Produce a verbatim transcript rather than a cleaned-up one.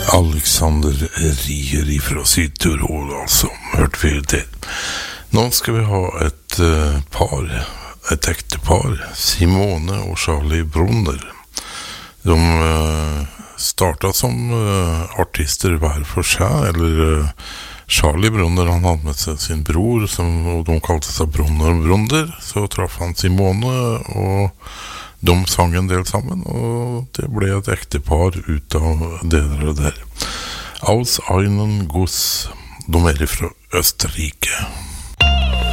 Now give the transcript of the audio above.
Alexander Rier fra Syd-Tyrol, altså, hørte vi til. Nå skal vi ha et uh, par, et ekte par, Simone og Charlie Brunner. De uh, startet som uh, artister hver for seg, eller uh, Charlie Brunner, han hadde med seg sin bror, som, og de kalte seg Brunner og Brunner. Så traff han Simone, og de sang en del sammen, og det ble et ekte par ut av det der. Aus einen Guss, de er fra Østerrike.